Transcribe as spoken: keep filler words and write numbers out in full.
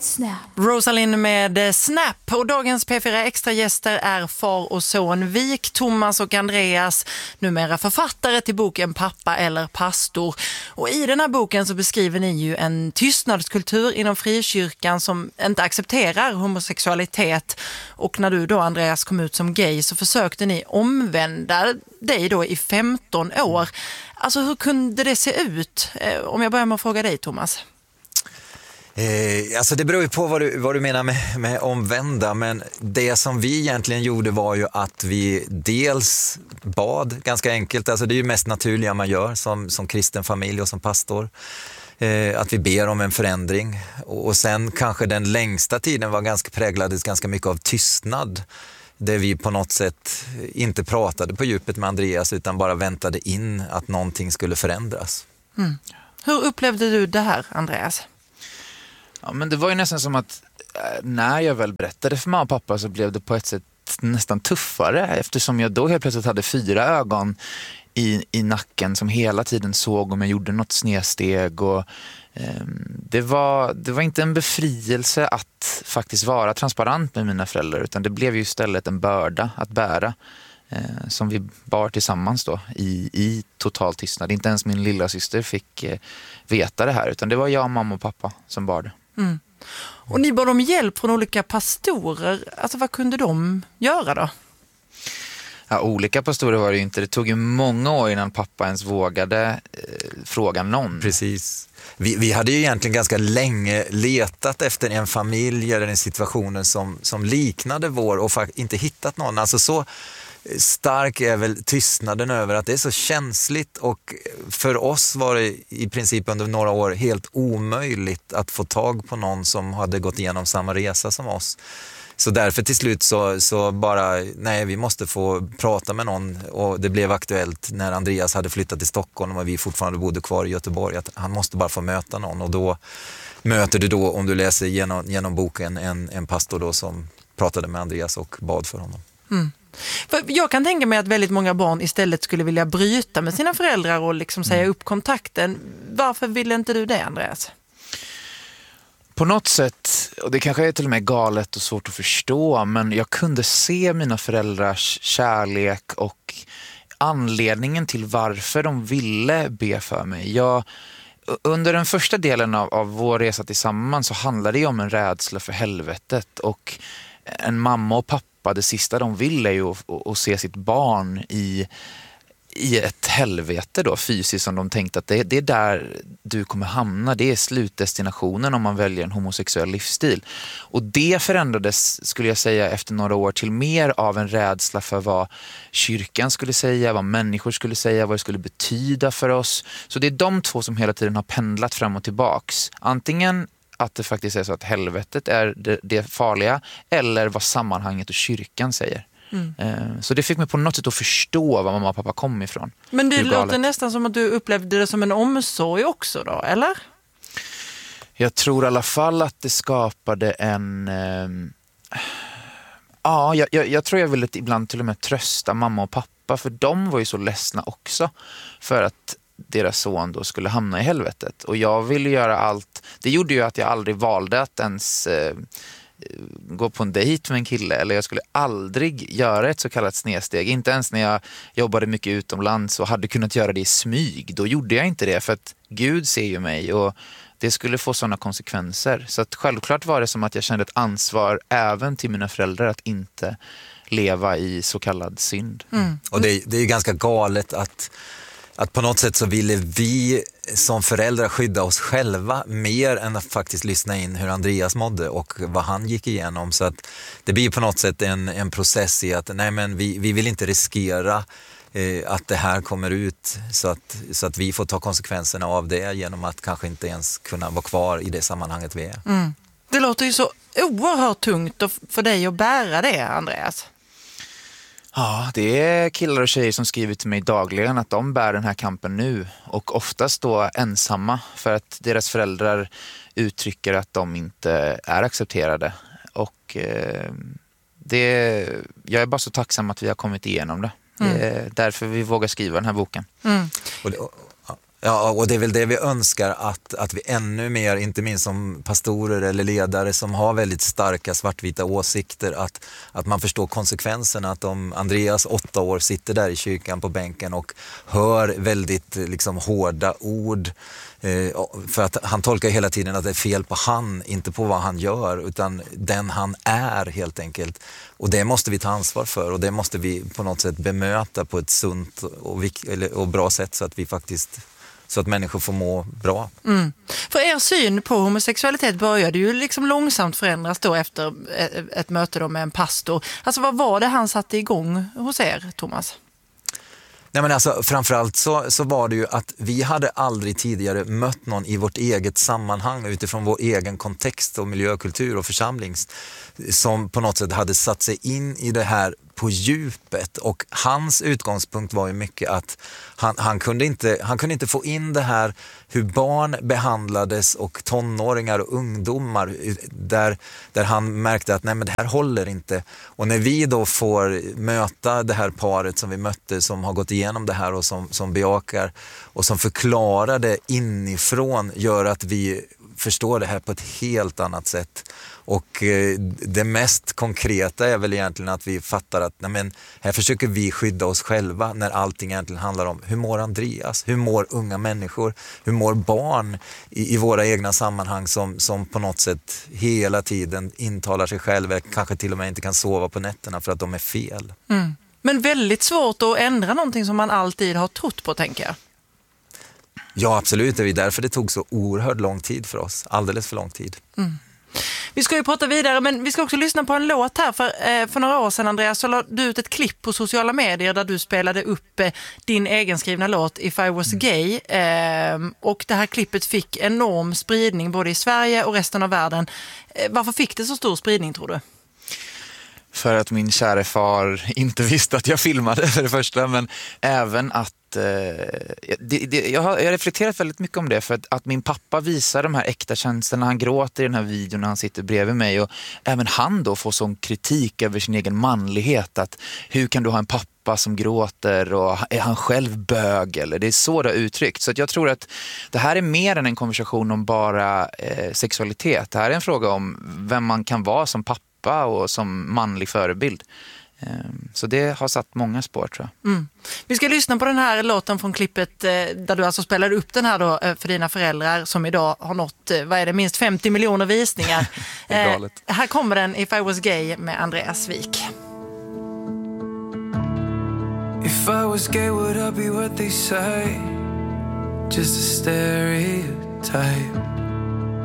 Snap. Rosalind med Snap, och dagens P fyra Extra-gäster är far och son Vik, Thomas och Andreas, numera författare till boken Pappa eller pastor. Och i den här boken så beskriver ni ju en tystnadskultur inom frikyrkan som inte accepterar homosexualitet. Och när du då, Andreas, kom ut som gay så försökte ni omvända dig då i femton år. Alltså hur kunde det se ut? Om jag börjar med att fråga dig, Thomas. Eh, alltså det beror ju på vad du, vad du menar med, med omvända, men det som vi egentligen gjorde var ju att vi dels bad, ganska enkelt, alltså det är ju mest naturliga man gör som, som kristen familj och som pastor, eh, att vi ber om en förändring, och, och sen kanske den längsta tiden var ganska präglades ganska mycket av tystnad, där vi på något sätt inte pratade på djupet med Andreas utan bara väntade in att någonting skulle förändras. Mm. Hur upplevde du det här, Andreas? Ja, men det var ju nästan som att när jag väl berättade för mamma och pappa så blev det på ett sätt nästan tuffare, eftersom jag då helt plötsligt hade fyra ögon i, i nacken som hela tiden såg om jag gjorde något snedsteg, och eh, det, var, det var inte en befrielse att faktiskt vara transparent med mina föräldrar, utan det blev ju istället en börda att bära eh, som vi bar tillsammans då i, i total tystnad. Inte ens min lilla syster fick eh, veta det här, utan det var jag, mamma och pappa som bar det. Mm. Och ni bad om hjälp från olika pastorer. Alltså vad kunde de göra då? Ja, olika pastorer var det ju inte. Det tog ju många år innan pappa ens vågade eh, fråga någon. Precis. Vi, vi hade ju egentligen ganska länge letat efter en familj eller en situation som, som liknade vår och faktiskt inte hittat någon. Alltså så stark är väl tystnaden över att det är så känsligt, och för oss var det i princip under några år helt omöjligt att få tag på någon som hade gått igenom samma resa som oss. Så därför till slut så, så bara, nej, vi måste få prata med någon, och det blev aktuellt när Andreas hade flyttat till Stockholm och vi fortfarande bodde kvar i Göteborg, att han måste bara få möta någon, och då möter du då, om du läser genom, genom boken, en, en pastor då som pratade med Andreas och bad för honom. Mm. För jag kan tänka mig att väldigt många barn istället skulle vilja bryta med sina föräldrar och liksom säga upp kontakten. Varför ville inte du det, Andreas? På något sätt, och det kanske är till och med galet och svårt att förstå, men jag kunde se mina föräldrars kärlek och anledningen till varför de ville be för mig. Jag, under den första delen av, av vår resa tillsammans så handlade det om en rädsla för helvetet, och en mamma och pappa, det sista de ville är ju att, att se sitt barn i, i ett helvete då, fysiskt, som de tänkte att det, det är där du kommer hamna, det är slutdestinationen om man väljer en homosexuell livsstil. Och det förändrades, skulle jag säga, efter några år till mer av en rädsla för vad kyrkan skulle säga, vad människor skulle säga, vad det skulle betyda för oss. Så det är de två som hela tiden har pendlat fram och tillbaks. Antingen att det faktiskt är så att helvetet är det, det farliga, eller vad sammanhanget och kyrkan säger. Mm. Så det fick mig på något sätt att förstå var mamma och pappa kom ifrån. Men det låter nästan som att du upplevde det som en omsorg också då, eller? Jag tror i alla fall att det skapade en... Eh, ja, jag, jag, jag tror jag ville ibland till och med trösta mamma och pappa, för de var ju så ledsna också för att deras son då skulle hamna i helvetet. Och jag ville göra allt. Det gjorde ju att jag aldrig valde att ens eh, gå på en dejt med en kille, eller jag skulle aldrig göra ett så kallat snedsteg. Inte ens när jag jobbade mycket utomlands och hade kunnat göra det i smyg. Då gjorde jag inte det, för att Gud ser ju mig, och det skulle få sådana konsekvenser. Så att självklart var det som att jag kände ett ansvar även till mina föräldrar att inte leva i så kallad synd. Mm. Och det, det är ju ganska galet att Att på något sätt så ville vi som föräldrar skydda oss själva mer än att faktiskt lyssna in hur Andreas mådde och vad han gick igenom. Så att det blir på något sätt en, en process i att nej, men vi, vi vill inte riskera eh, att det här kommer ut, så att, så att vi får ta konsekvenserna av det genom att kanske inte ens kunna vara kvar i det sammanhanget vi är. Mm. Det låter ju så oerhört tungt för dig att bära det, Andreas. Ja, det är killar och tjejer som skriver till mig dagligen att de bär den här kampen nu, och oftast då ensamma, för att deras föräldrar uttrycker att de inte är accepterade. Och eh, det, jag är bara så tacksam att vi har kommit igenom det. Mm. Det är därför vi vågar skriva den här boken. Mm. Och det, Ja, och det är väl det vi önskar att, att vi ännu mer, inte minst som pastorer eller ledare som har väldigt starka svartvita åsikter, att, att man förstår konsekvenserna. Att om Andreas, åtta år, sitter där i kyrkan på bänken och hör väldigt liksom, hårda ord, eh, för att han tolkar hela tiden att det är fel på han, inte på vad han gör, utan den han är helt enkelt. Och det måste vi ta ansvar för, och det måste vi på något sätt bemöta på ett sunt och, vik- och bra sätt, så att vi faktiskt så att människor får må bra. Mm. För er syn på homosexualitet började ju liksom långsamt förändras då efter ett möte då med en pastor. Alltså vad var det han satte igång hos er, Thomas? Nej, men alltså, framförallt så, så var det ju att vi hade aldrig tidigare mött någon i vårt eget sammanhang utifrån vår egen kontext och miljökultur och församling som på något sätt hade satt sig in i det här på djupet, och hans utgångspunkt var ju mycket att han, han, kunde inte, han kunde inte få in det här hur barn behandlades och tonåringar och ungdomar, där, där han märkte att nej, men det här håller inte. Och när vi då får möta det här paret som vi mötte, som har gått igenom det här och som, som bejakar och som förklarar det inifrån, gör att vi förstår det här på ett helt annat sätt. Och eh, det mest konkreta är väl egentligen att vi fattar att nej, men här försöker vi skydda oss själva, när allting egentligen handlar om hur mår Andreas, hur mår unga människor, hur mår barn i, i våra egna sammanhang som, som på något sätt hela tiden intalar sig själva, kanske till och med inte kan sova på nätterna för att de är fel. Mm. Men väldigt svårt att ändra någonting som man alltid har trott på, tänker jag. Ja, absolut. Det är därför det tog så oerhört lång tid för oss. Alldeles för lång tid. Mm. Vi ska ju prata vidare, men vi ska också lyssna på en låt här. För, eh, för några år sedan, Andreas, så la du ut ett klipp på sociala medier där du spelade upp eh, din egenskrivna låt If I Was Gay. Eh, och det här klippet fick enorm spridning både i Sverige och resten av världen. Eh, varför fick det så stor spridning, tror du? För att min kära far inte visste att jag filmade, för det första, men även att eh, det, det, jag har jag har reflekterat väldigt mycket om det, för att, att min pappa visar de här äkta känslorna, han gråter i den här videon när han sitter bredvid mig, och även han då får sån kritik över sin egen manlighet, att hur kan du ha en pappa som gråter, och är han själv bög, eller det är så det har uttryckt. Så att jag tror att det här är mer än en konversation om bara eh, sexualitet. Det här är en fråga om vem man kan vara som pappa och som manlig förebild. Så det har satt många spår, tror jag. Mm. Vi ska lyssna på den här låten från klippet där du alltså spelade upp den här då för dina föräldrar, som idag har nått, vad är det, minst femtio miljoner visningar. eh, här kommer den, If I Was Gay med Andreas Wik. If I was gay, would I be what they say? Just a stereotype.